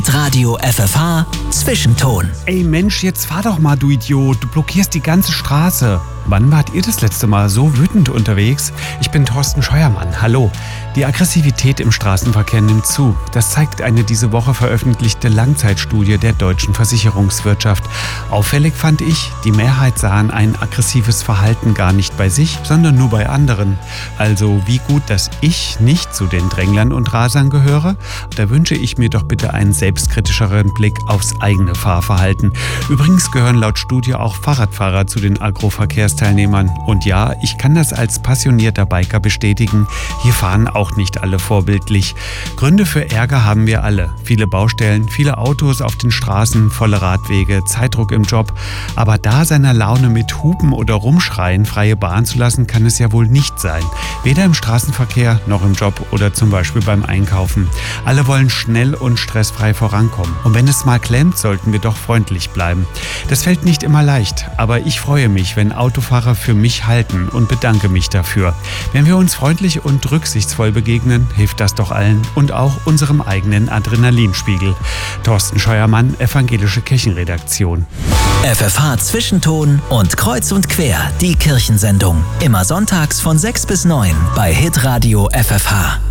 Hitradio FFH Zwischenton. Ey Mensch, jetzt fahr doch mal, du Idiot. Du blockierst die ganze Straße. Wann wart ihr das letzte Mal so wütend unterwegs? Ich bin Thorsten Scheuermann. Hallo. Die Aggressivität im Straßenverkehr nimmt zu. Das zeigt eine diese Woche veröffentlichte Langzeitstudie der deutschen Versicherungswirtschaft. Auffällig fand ich, die Mehrheit sahen ein aggressives Verhalten gar nicht bei sich, sondern nur bei anderen. Also wie gut, dass ich nicht zu den Drängglern und Rasern gehöre? Da wünsche ich mir doch bitte einen selbstkritischeren Blick aufs eigene Fahrverhalten. Übrigens gehören laut Studie auch Fahrradfahrer zu den Agroverkehrsteilnehmern. Und ja, ich kann das als passionierter Biker bestätigen. Hier fahren auch nicht alle vorbildlich. Gründe für Ärger haben wir alle. Viele Baustellen, viele Autos auf den Straßen, volle Radwege, Zeitdruck im Job. Aber da seiner Laune mit Hupen oder Rumschreien freie Bahn zu lassen, kann es ja wohl nicht sein. Weder im Straßenverkehr noch im Job oder zum Beispiel beim Einkaufen. Alle wollen schnell und stressfrei vorankommen. Und wenn es mal klemmt, sollten wir doch freundlich bleiben. Das fällt nicht immer leicht, aber ich freue mich, wenn Autofahrer für mich halten und bedanke mich dafür. Wenn wir uns freundlich und rücksichtsvoll begegnen, hilft das doch allen und auch unserem eigenen Adrenalinspiegel. Thorsten Scheuermann, Evangelische Kirchenredaktion. FFH Zwischenton und Kreuz und Quer, die Kirchensendung. Immer sonntags von 6 bis 9 bei Hitradio FFH.